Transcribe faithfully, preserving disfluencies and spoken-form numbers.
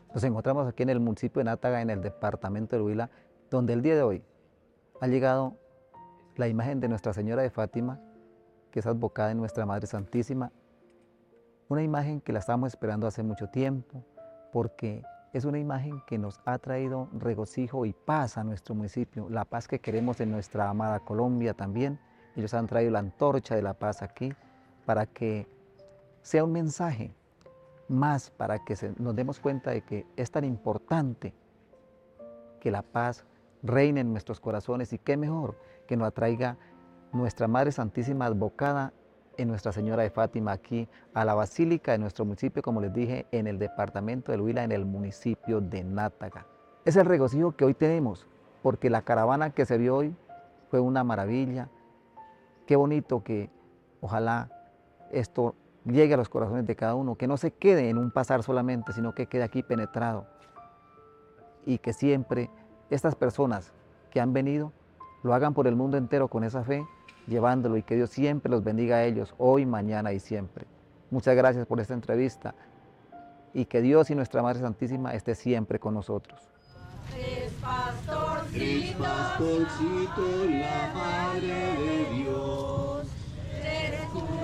Nos encontramos aquí en el municipio de Nátaga, en el departamento del Huila, donde el día de hoy ha llegado la imagen de Nuestra Señora de Fátima, que es advocada en Nuestra Madre Santísima, una imagen que la estamos esperando hace mucho tiempo, porque es una imagen que nos ha traído regocijo y paz a nuestro municipio, la paz que queremos en nuestra amada Colombia también. Ellos han traído la antorcha de la paz aquí para que sea un mensaje más, para que se, nos demos cuenta de que es tan importante que la paz reine en nuestros corazones, y qué mejor que nos atraiga nuestra Madre Santísima advocada en Nuestra Señora de Fátima, aquí a la Basílica de nuestro municipio, como les dije, en el departamento del Huila, en el municipio de Nátaga. Es el regocijo que hoy tenemos, porque la caravana que se vio hoy fue una maravilla. Qué bonito que ojalá esto llegue a los corazones de cada uno, que no se quede en un pasar solamente, sino que quede aquí penetrado, y que siempre estas personas que han venido lo hagan por el mundo entero con esa fe, llevándolo, y que Dios siempre los bendiga a ellos, hoy, mañana y siempre. Muchas gracias por esta entrevista, y que Dios y Nuestra Madre Santísima esté siempre con nosotros. Es pastorcito, es pastorcito, la Madre de Dios.